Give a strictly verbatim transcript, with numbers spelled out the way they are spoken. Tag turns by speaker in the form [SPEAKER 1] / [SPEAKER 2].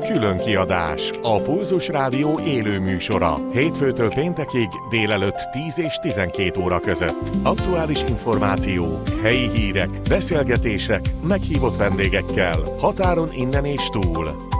[SPEAKER 1] Külön kiadás, a Pulzus Rádió élő műsora. Hétfőtől péntekig délelőtt tíz és tizenkét óra között. Aktuális információ, helyi hírek, beszélgetések, meghívott vendégekkel, határon innen és túl.